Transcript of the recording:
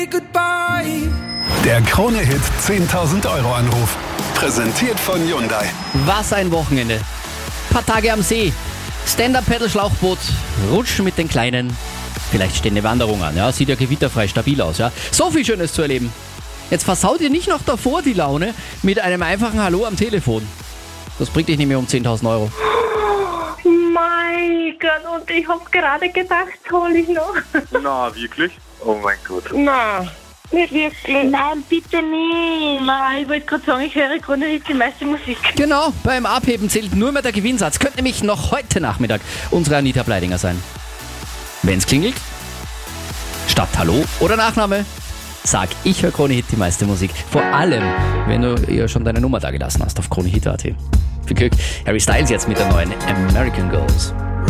Der Krone-Hit 10.000 € Anruf. Präsentiert von Hyundai. Was ein Wochenende. Paar Tage am See. Stand-Up-Paddle-Schlauchboot. Rutschen mit den Kleinen. Vielleicht steht eine Wanderung an. Ja, sieht ja gewitterfrei stabil aus. Ja. So viel Schönes zu erleben. Jetzt versaut ihr nicht noch davor die Laune mit einem einfachen Hallo am Telefon. Das bringt dich nicht mehr um 10.000 €. Mein Gott, und ich hab gerade gedacht, hol ich noch. Na, wirklich? Oh mein Gott. Nein, nicht wirklich. Nein, bitte nicht. Nein, ich wollte gerade sagen, ich höre gerade nicht die meiste Musik. Genau, beim Abheben zählt nur mehr der Gewinnsatz. Könnte nämlich noch heute Nachmittag unsere Anita Bleidinger sein. Wenn's klingelt, statt Hallo oder Nachname, sag ich höre Krone Hit die meiste Musik. Vor allem, wenn du ihr schon deine Nummer da gelassen hast auf kronehit.at. Viel Glück. Harry Styles jetzt mit der neuen American Girls.